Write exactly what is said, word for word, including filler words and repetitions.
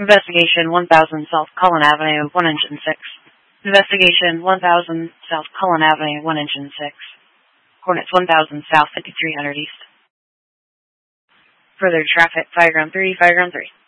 Investigation one thousand South Cullen Avenue, one engine six. Investigation one thousand South Cullen Avenue, one engine six. Coordinates one thousand South, fifty-three hundred East. Further traffic, Fireground three, Fireground three.